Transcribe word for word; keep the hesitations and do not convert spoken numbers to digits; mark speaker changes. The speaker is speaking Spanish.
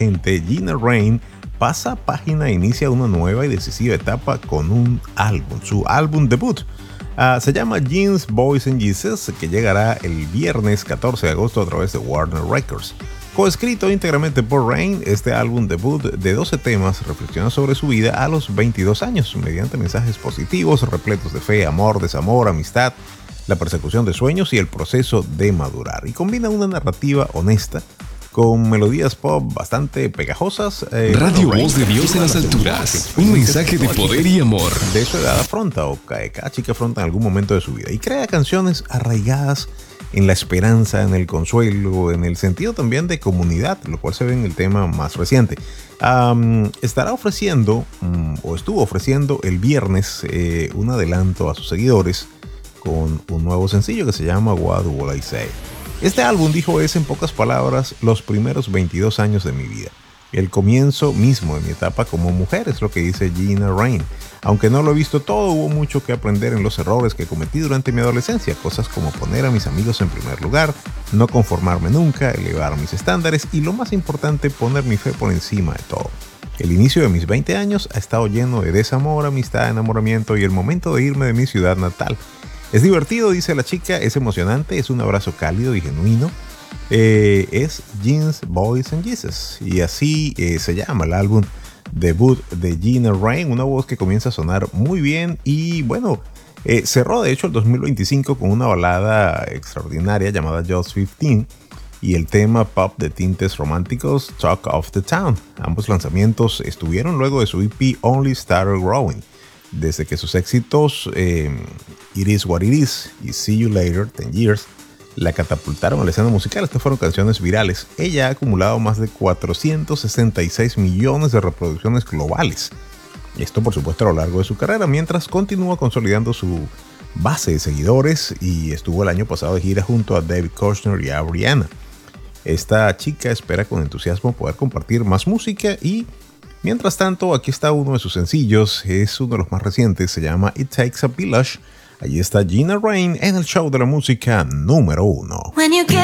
Speaker 1: emergente, Gina Rain pasa página e inicia una nueva y decisiva etapa con un álbum, su álbum debut. Uh, se llama Jeans, Boys and Jesus, que llegará el viernes catorce de agosto a través de Warner Records. Coescrito íntegramente por Rain, este álbum debut de doce temas reflexiona sobre su vida a los veintidós años, mediante mensajes positivos, repletos de fe, amor, desamor, amistad, la persecución de sueños y el proceso de madurar. Y combina una narrativa honesta con melodías pop bastante pegajosas.
Speaker 2: Eh, Radio bueno, Voz de Dios en las alturas. Un mensaje de poder y amor.
Speaker 1: De su edad afronta, o cada chica afronta en algún momento de su vida. Y crea canciones arraigadas en la esperanza, en el consuelo, en el sentido también de comunidad, lo cual se ve en el tema más reciente. Um, estará ofreciendo, um, o estuvo ofreciendo el viernes, eh, un adelanto a sus seguidores con un nuevo sencillo que se llama What Will I Say. Este álbum, dijo, es en pocas palabras los primeros veintidós años de mi vida. El comienzo mismo de mi etapa como mujer, es lo que dice Gina Rain. Aunque no lo he visto todo, hubo mucho que aprender en los errores que cometí durante mi adolescencia. Cosas como poner a mis amigos en primer lugar, no conformarme nunca, elevar mis estándares y lo más importante, poner mi fe por encima de todo. El inicio de mis veinte años ha estado lleno de desamor, amistad, enamoramiento y el momento de irme de mi ciudad natal. Es divertido, dice la chica, es emocionante, es un abrazo cálido y genuino. Eh, es Jeans, Boys and Jesus. Y así eh, se llama el álbum debut de Gina Rain, una voz que comienza a sonar muy bien y bueno, eh, cerró de hecho el dos mil veinticinco con una balada extraordinaria llamada Just quince y el tema pop de tintes románticos Talk of the Town. Ambos lanzamientos estuvieron luego de su E P Only Started Growing. Desde que sus éxitos eh, It Is What It Is y See You Later, ten years, la catapultaron a la escena musical. Estas fueron canciones virales. Ella ha acumulado más de cuatrocientos sesenta y seis millones de reproducciones globales. Esto, por supuesto, a lo largo de su carrera, mientras continúa consolidando su base de seguidores y estuvo el año pasado de gira junto a David Kushner y a Rihanna. Esta chica espera con entusiasmo poder compartir más música y mientras tanto, aquí está uno de sus sencillos, es uno de los más recientes, se llama It Takes a Village. Allí está Gina Rain en el show de la música número uno.